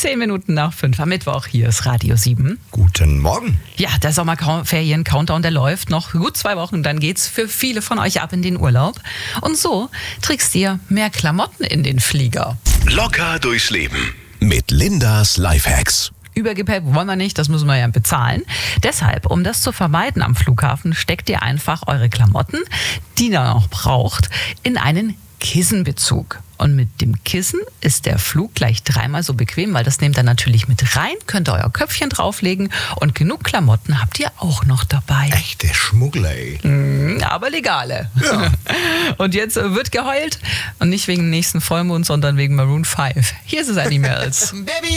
10 Minuten nach 5 am Mittwoch. Hier ist Radio 7. Guten Morgen. Ja, der Sommerferien-Countdown, der läuft noch gut 2 Wochen. Dann geht's für viele von euch ab in den Urlaub. Und so trägst ihr mehr Klamotten in den Flieger. Locker durchs Leben mit Lindas Lifehacks. Übergepäck wollen wir nicht, das müssen wir ja bezahlen. Deshalb, um das zu vermeiden am Flughafen, steckt ihr einfach eure Klamotten, die ihr noch braucht, in einen Kissenbezug. Und mit dem Kissen ist der Flug gleich 3-mal so bequem, weil das nehmt ihr natürlich mit rein, könnt ihr euer Köpfchen drauflegen und genug Klamotten habt ihr auch noch dabei. Echte Schmuggler, ey. Aber legale. Ja. Und jetzt wird geheult und nicht wegen dem nächsten Vollmond, sondern wegen Maroon 5. Hier ist es Animals.